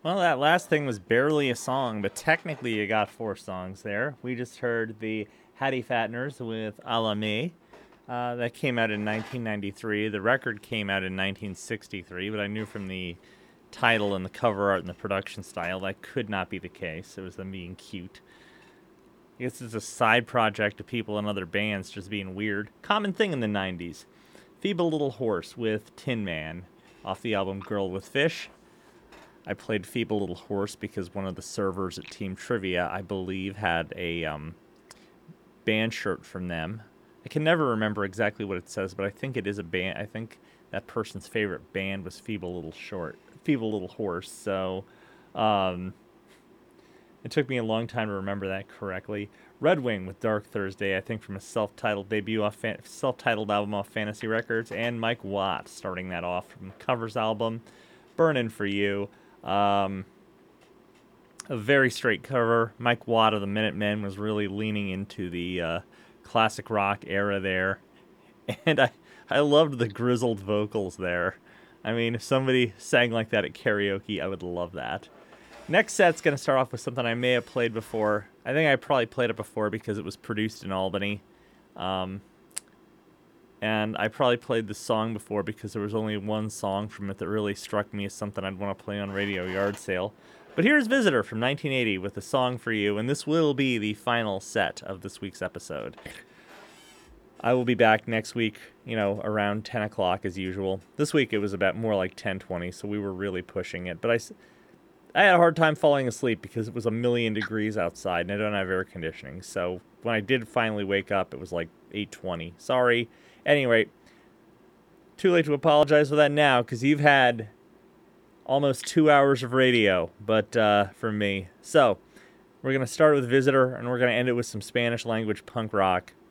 Well, that last thing was barely a song, but technically you got four songs there. We just heard the Hattie Fatteners with A La Me. That came out in 1993. The record came out in 1963, but I knew from the title and the cover art and the production style that could not be the case. It was them being cute. I guess it's a side project of people in other bands just being weird. Common thing in the 90s. Feeble Little Horse with Tin Man off the album Girl with Fish. I played Feeble Little Horse because one of the servers at Team Trivia, I believe, had a band shirt from them. I can never remember exactly what it says, but I think it is a band. I think that person's favorite band was Feeble Little Horse. So it took me a long time to remember that correctly. Red Wing with Dark Thursday, I think from a self-titled self-titled album off Fantasy Records, and Mike Watt starting that off from the covers album, Burnin' For You. A very straight cover. Mike Watt of the Minutemen was really leaning into the classic rock era there. And I loved the grizzled vocals there. I mean, if somebody sang like that at karaoke, I would love that. Next set's going to start off with something I may have played before. I think I probably played it before because it was produced in Albany. And I probably played the song before because there was only one song from it that really struck me as something I'd want to play on Radio Yard Sale. But here's Visitor from 1980 with a song for you, and this will be the final set of this week's episode. I will be back next week, around 10 o'clock as usual. This week it was about more like 10:20, so we were really pushing it. But I had a hard time falling asleep because it was 1,000,000 degrees outside, and I don't have air conditioning. So when I did finally wake up, it was like 8:20. Sorry. Anyway, too late to apologize for that now, because you've had almost 2 hours of radio, but from me. So, we're going to start with Visitor, and we're going to end it with some Spanish language punk rock.